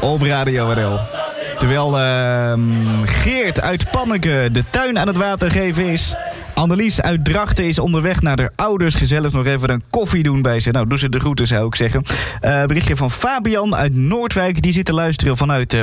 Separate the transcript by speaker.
Speaker 1: op Radio NL. Terwijl Geert uit Panneke de tuin aan het water geven is. Annelies uit Drachten is onderweg naar haar ouders. Gezellig nog even een koffie doen bij ze. Nou, doe ze de groeten, zou ik zeggen. Berichtje van Fabian uit Noordwijk. Die zit te luisteren vanuit